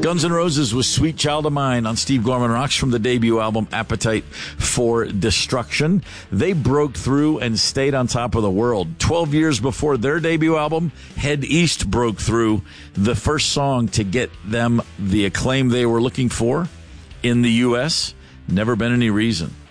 Guns N' Roses was Sweet Child of Mine on Steve Gorman Rocks from the debut album Appetite for Destruction. They broke through and stayed on top of the world. 12 years before their debut album, Head East broke through, the first song to get them the acclaim they were looking for in the U.S. Never Been Any Reason.